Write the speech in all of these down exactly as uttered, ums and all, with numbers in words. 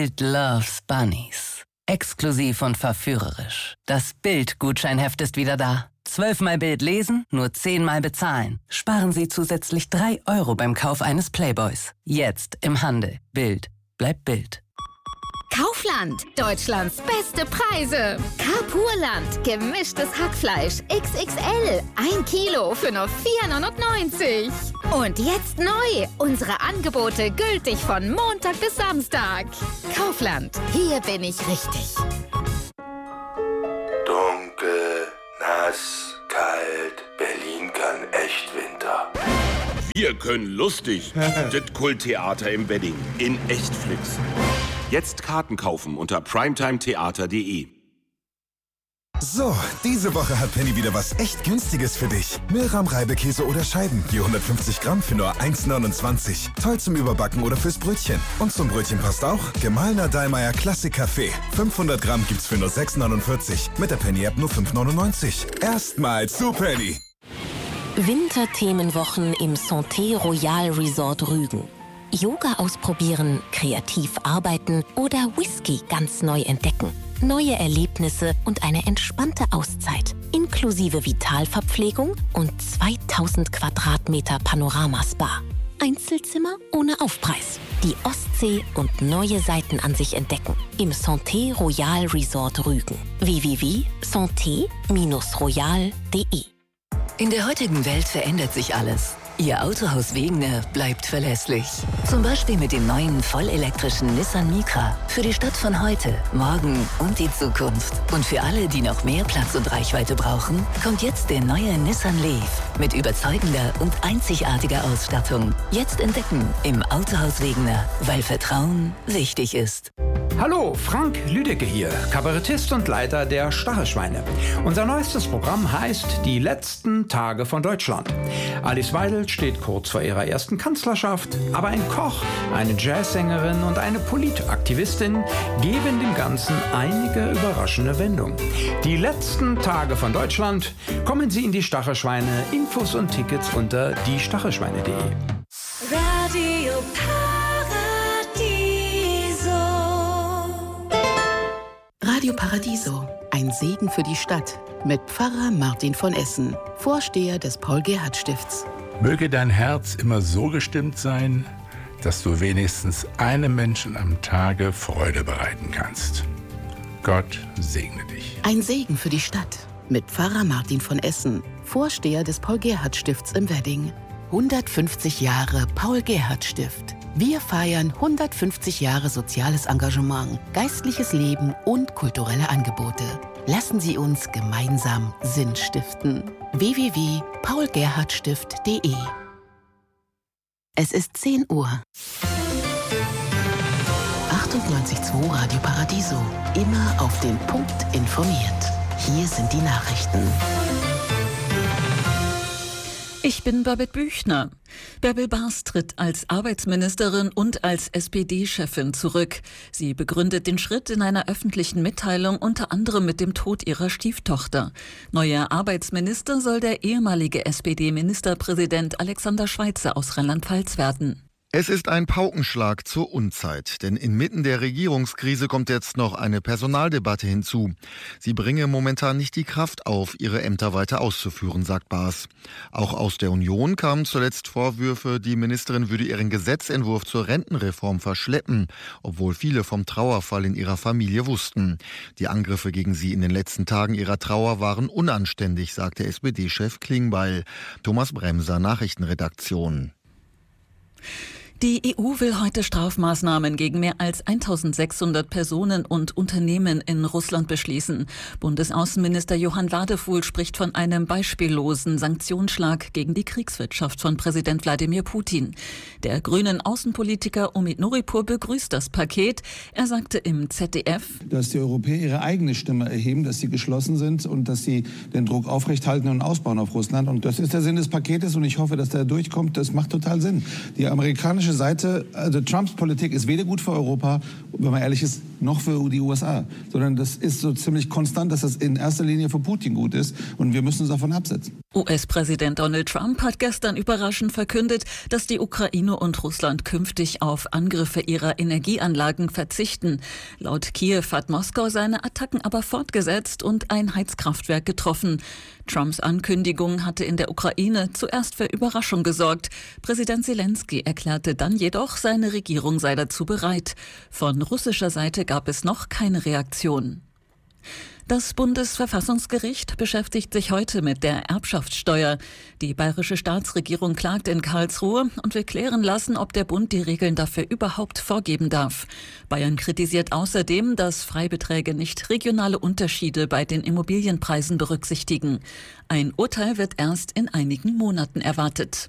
Bild loves Bunnies. Exklusiv und verführerisch. Das Bild-Gutscheinheft ist wieder da. Zwölfmal Bild lesen, nur zehnmal bezahlen. Sparen Sie zusätzlich drei Euro beim Kauf eines Playboys. Jetzt im Handel. Bild bleibt Bild. Kaufland, Deutschlands beste Preise. Carpurland, gemischtes Hackfleisch X X L, ein Kilo für nur vier neunundneunzig. Und jetzt neu, unsere Angebote gültig von Montag bis Samstag. Kaufland, hier bin ich richtig. Dunkel, nass, kalt, Berlin kann echt Winter. Wir können lustig. Das Kulttheater im Wedding in Echtflix. Jetzt Karten kaufen unter primetimetheater punkt de. So, diese Woche hat Penny wieder was echt Günstiges für dich. Milram Reibekäse oder Scheiben, je hundertfünfzig Gramm für nur eins neunundzwanzig. Toll zum Überbacken oder fürs Brötchen. Und zum Brötchen passt auch gemahlener Dallmayr Klassik Kaffee. fünfhundert Gramm gibt's für nur sechs neunundvierzig. Mit der Penny-App nur fünf neunundneunzig. Erstmal zu Penny. Winterthemenwochen im Santé Royal Resort Rügen. Yoga ausprobieren, kreativ arbeiten oder Whisky ganz neu entdecken. Neue Erlebnisse und eine entspannte Auszeit, inklusive Vitalverpflegung und zweitausend Quadratmeter Panoramaspa. Einzelzimmer ohne Aufpreis. Die Ostsee und neue Seiten an sich entdecken. Im Santé Royal Resort Rügen. w w w punkt santé royal punkt de. In der heutigen Welt verändert sich alles. Ihr Autohaus Wegener bleibt verlässlich. Zum Beispiel mit dem neuen vollelektrischen Nissan Micra. Für die Stadt von heute, morgen und die Zukunft. Und für alle, die noch mehr Platz und Reichweite brauchen, kommt jetzt der neue Nissan Leaf. Mit überzeugender und einzigartiger Ausstattung. Jetzt entdecken im Autohaus Wegener, weil Vertrauen wichtig ist. Hallo, Frank Lüdecke hier, Kabarettist und Leiter der Stachelschweine. Unser neuestes Programm heißt Die letzten Tage von Deutschland. Alice Weidel steht kurz vor ihrer ersten Kanzlerschaft, aber ein Koch, eine Jazzsängerin und eine Politaktivistin geben dem Ganzen einige überraschende Wendungen. Die letzten Tage von Deutschland. Kommen Sie in die Stachelschweine. Infos und Tickets unter die stachelschweine punkt de. Radio Radio Paradiso, ein Segen für die Stadt, mit Pfarrer Martin von Essen, Vorsteher des Paul-Gerhardt-Stifts. Möge dein Herz immer so gestimmt sein, dass du wenigstens einem Menschen am Tage Freude bereiten kannst. Gott segne dich. Ein Segen für die Stadt, mit Pfarrer Martin von Essen, Vorsteher des Paul-Gerhardt-Stifts im Wedding. hundertfünfzig Jahre Paul-Gerhardt-Stift. Wir feiern hundertfünfzig Jahre soziales Engagement, geistliches Leben und kulturelle Angebote. Lassen Sie uns gemeinsam Sinn stiften. w w w punkt paul gerhardt stift punkt de. Es ist zehn Uhr. achtundneunzig Komma zwei Radio Paradiso. Immer auf den Punkt informiert. Hier sind die Nachrichten. Ich bin Babette Büchner. Bärbel Bas tritt als Arbeitsministerin und als S P D-Chefin zurück. Sie begründet den Schritt in einer öffentlichen Mitteilung unter anderem mit dem Tod ihrer Stieftochter. Neuer Arbeitsminister soll der ehemalige S P D-Ministerpräsident Alexander Schweitzer aus Rheinland-Pfalz werden. Es ist ein Paukenschlag zur Unzeit, denn inmitten der Regierungskrise kommt jetzt noch eine Personaldebatte hinzu. Sie bringe momentan nicht die Kraft auf, ihre Ämter weiter auszuführen, sagt Bas. Auch aus der Union kamen zuletzt Vorwürfe, die Ministerin würde ihren Gesetzentwurf zur Rentenreform verschleppen, obwohl viele vom Trauerfall in ihrer Familie wussten. Die Angriffe gegen sie in den letzten Tagen ihrer Trauer waren unanständig, sagte S P D-Chef Klingbeil. Thomas Bremser, Nachrichtenredaktion. Die E U will heute Strafmaßnahmen gegen mehr als eintausendsechshundert Personen und Unternehmen in Russland beschließen. Bundesaußenminister Johann Wadefuhl spricht von einem beispiellosen Sanktionsschlag gegen die Kriegswirtschaft von Präsident Wladimir Putin. Der grünen Außenpolitiker Omid Nuripur begrüßt das Paket. Er sagte im Z D F, dass die Europäer ihre eigene Stimme erheben, dass sie geschlossen sind und dass sie den Druck aufrechthalten und ausbauen auf Russland. Und das ist der Sinn des Paketes und ich hoffe, dass der durchkommt. Das macht total Sinn. Die amerikanische Seite, also Trumps Politik ist weder gut für Europa, wenn man ehrlich ist, noch für die U S A, sondern das ist so ziemlich konstant, dass das in erster Linie für Putin gut ist und wir müssen uns davon absetzen. U S-Präsident Donald Trump hat gestern überraschend verkündet, dass die Ukraine und Russland künftig auf Angriffe ihrer Energieanlagen verzichten. Laut Kiew hat Moskau seine Attacken aber fortgesetzt und ein Heizkraftwerk getroffen. Trumps Ankündigung hatte in der Ukraine zuerst für Überraschung gesorgt. Präsident Zelensky erklärte dann jedoch, seine Regierung sei dazu bereit. Von russischer Seite gab es noch keine Reaktion. Das Bundesverfassungsgericht beschäftigt sich heute mit der Erbschaftssteuer. Die bayerische Staatsregierung klagt in Karlsruhe und will klären lassen, ob der Bund die Regeln dafür überhaupt vorgeben darf. Bayern kritisiert außerdem, dass Freibeträge nicht regionale Unterschiede bei den Immobilienpreisen berücksichtigen. Ein Urteil wird erst in einigen Monaten erwartet.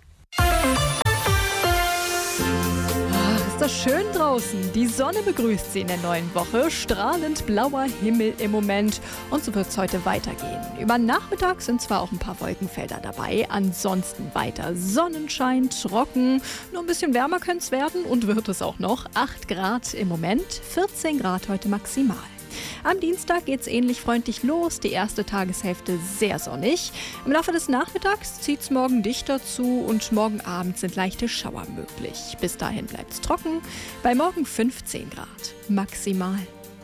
Ist das schön draußen. Die Sonne begrüßt Sie in der neuen Woche. Strahlend blauer Himmel im Moment. Und so wird es heute weitergehen. Über Nachmittag sind zwar auch ein paar Wolkenfelder dabei, ansonsten weiter Sonnenschein, trocken. Nur ein bisschen wärmer könnte es werden und wird es auch noch. acht Grad im Moment, vierzehn Grad heute maximal. Am Dienstag geht es ähnlich freundlich los, die erste Tageshälfte sehr sonnig. Im Laufe des Nachmittags zieht es morgen dichter zu und morgen Abend sind leichte Schauer möglich. Bis dahin bleibt es trocken, bei morgen fünfzehn Grad maximal.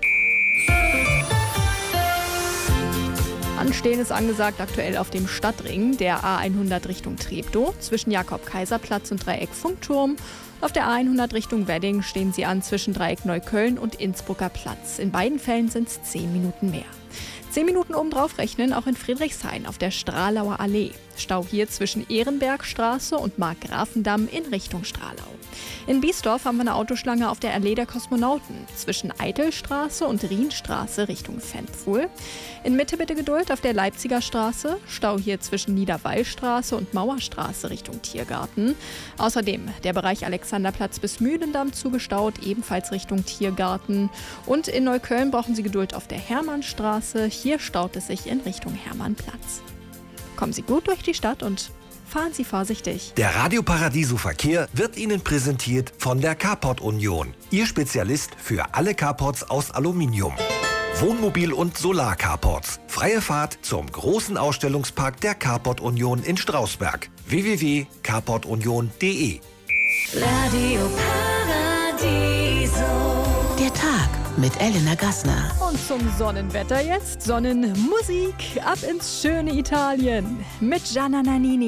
Anstehen ist angesagt aktuell auf dem Stadtring, der A hundert Richtung Treptow, zwischen Jakob-Kaiser-Platz und Dreieck Funkturm. Auf der A hundert Richtung Wedding stehen sie an zwischen Dreieck Neukölln und Innsbrucker Platz. In beiden Fällen sind es zehn Minuten mehr. Zehn Minuten obendrauf rechnen auch in Friedrichshain auf der Stralauer Allee. Stau hier zwischen Ehrenbergstraße und Markgrafendamm in Richtung Stralau. In Biesdorf haben wir eine Autoschlange auf der Allee der Kosmonauten zwischen Eitelstraße und Rienstraße Richtung Fenpfuhl. In Mitte bitte Geduld auf der Leipziger Straße. Stau hier zwischen Niederwallstraße und Mauerstraße Richtung Tiergarten. Außerdem der Bereich Alexanderplatz bis Mühlendamm zugestaut, ebenfalls Richtung Tiergarten. Und in Neukölln brauchen Sie Geduld auf der Hermannstraße. Hier staut es sich in Richtung Hermannplatz. Kommen Sie gut durch die Stadt und fahren Sie vorsichtig. Der Radio Paradiso Verkehr wird Ihnen präsentiert von der Carport Union. Ihr Spezialist für alle Carports aus Aluminium. Wohnmobil- und Solar-Carports. Freie Fahrt zum großen Ausstellungspark der Carport Union in Strausberg. w w w punkt carport union punkt d e Radio Paradiso. Der Tag mit Elena Gassner. Und zum Sonnenwetter jetzt Sonnenmusik ab ins schöne Italien mit Gianna Nannini.